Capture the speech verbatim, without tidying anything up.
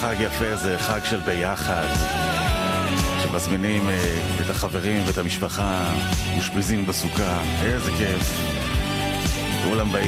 חג יפה, זה חג של ביחד, שמזמינים את החברים ואת המשפחה, משפזים בסוכה, איזה כיף. כולם באים